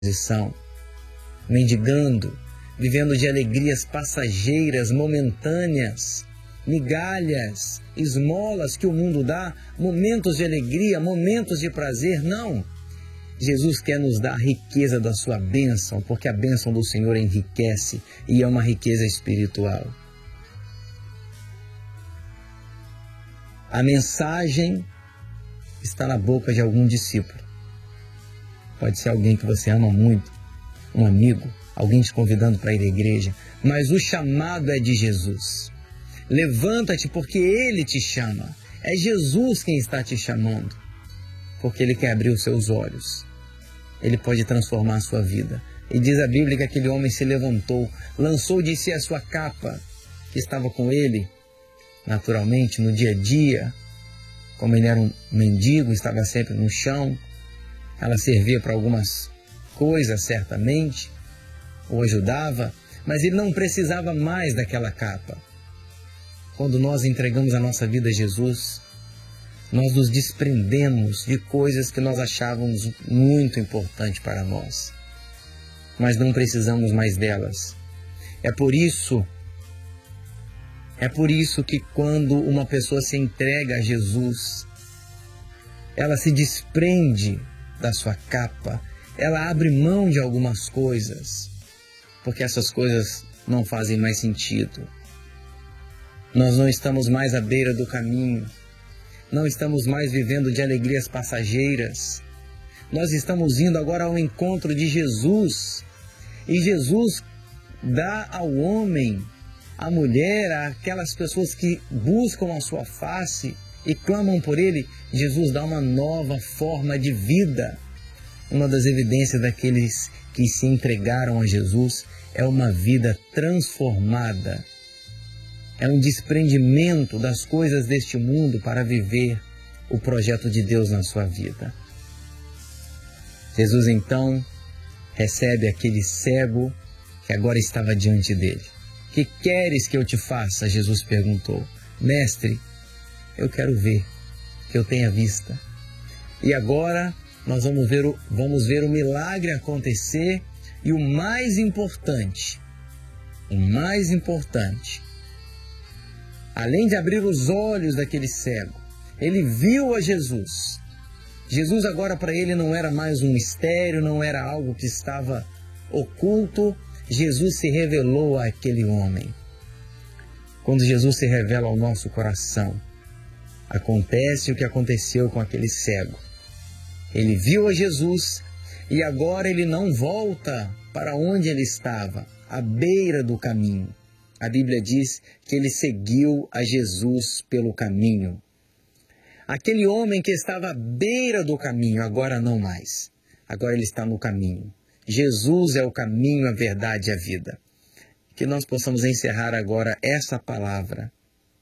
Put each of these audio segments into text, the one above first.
posição, mendigando, vivendo de alegrias passageiras, momentâneas, migalhas, esmolas que o mundo dá, momentos de alegria, momentos de prazer. Não! Jesus quer nos dar a riqueza da sua bênção, porque a bênção do Senhor enriquece e é uma riqueza espiritual. A mensagem está na boca de algum discípulo. Pode ser alguém que você ama muito, um amigo, alguém te convidando para ir à igreja, mas o chamado é de Jesus. Levanta-te porque Ele te chama. É Jesus quem está te chamando, porque Ele quer abrir os seus olhos. Ele pode transformar a sua vida. E diz a Bíblia que aquele homem se levantou, lançou de si a sua capa, que estava com ele, naturalmente, no dia a dia. Como ele era um mendigo, estava sempre no chão, ela servia para algumas coisas, certamente, ou ajudava, mas ele não precisava mais daquela capa. Quando nós entregamos a nossa vida a Jesus, nós nos desprendemos de coisas que nós achávamos muito importantes para nós, mas não precisamos mais delas. É por isso que quando uma pessoa se entrega a Jesus, ela se desprende da sua capa, ela abre mão de algumas coisas, porque essas coisas não fazem mais sentido. Nós não estamos mais à beira do caminho, não estamos mais vivendo de alegrias passageiras. Nós estamos indo agora ao encontro de Jesus. E Jesus dá ao homem, à mulher, àquelas pessoas que buscam a sua face e clamam por Ele, Jesus dá uma nova forma de vida. Uma das evidências daqueles que se entregaram a Jesus é uma vida transformada. É um desprendimento das coisas deste mundo para viver o projeto de Deus na sua vida. Jesus então recebe aquele cego que agora estava diante dele. Que queres que eu te faça? Jesus perguntou. Mestre, eu quero ver, que eu tenha vista. E agora nós vamos ver o milagre acontecer e o mais importante, além de abrir os olhos daquele cego, ele viu a Jesus. Jesus agora para ele não era mais um mistério, não era algo que estava oculto. Jesus se revelou àquele homem. Quando Jesus se revela ao nosso coração, acontece o que aconteceu com aquele cego. Ele viu a Jesus e agora ele não volta para onde ele estava, à beira do caminho. A Bíblia diz que ele seguiu a Jesus pelo caminho. Aquele homem que estava à beira do caminho, agora não mais. Agora ele está no caminho. Jesus é o caminho, a verdade e a vida. Que nós possamos encerrar agora essa palavra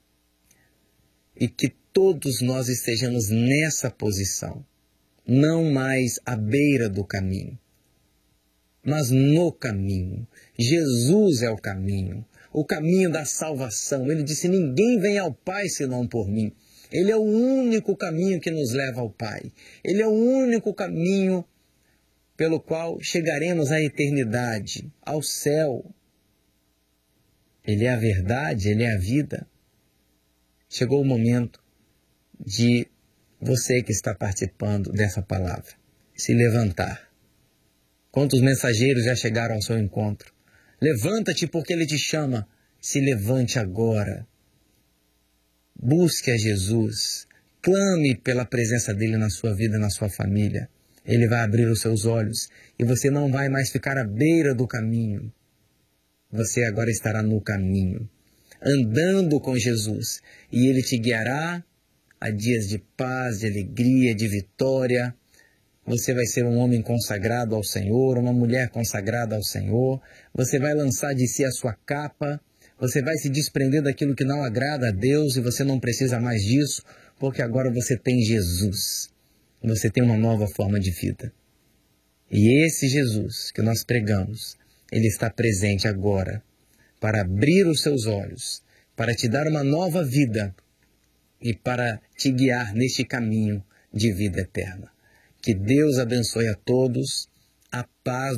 e que todos nós estejamos nessa posição. Não mais à beira do caminho, mas no caminho. Jesus é o caminho da salvação. Ele disse, ninguém vem ao Pai senão por mim. Ele é o único caminho que nos leva ao Pai. Ele é o único caminho pelo qual chegaremos à eternidade, ao céu. Ele é a verdade, Ele é a vida. Chegou o momento de você que está participando dessa palavra se levantar. Quantos mensageiros já chegaram ao seu encontro? Levanta-te porque Ele te chama. Se levante agora. Busque a Jesus. Clame pela presença dEle na sua vida, na sua família. Ele vai abrir os seus olhos e você não vai mais ficar à beira do caminho. Você agora estará no caminho, andando com Jesus. E Ele te guiará a dias de paz, de alegria, de vitória. Você vai ser um homem consagrado ao Senhor, uma mulher consagrada ao Senhor. Você vai lançar de si a sua capa. Você vai se desprender daquilo que não agrada a Deus e você não precisa mais disso, porque agora você tem Jesus. Você tem uma nova forma de vida. E esse Jesus que nós pregamos, Ele está presente agora para abrir os seus olhos, para te dar uma nova vida e para te guiar neste caminho de vida eterna. Que Deus abençoe a todos. A paz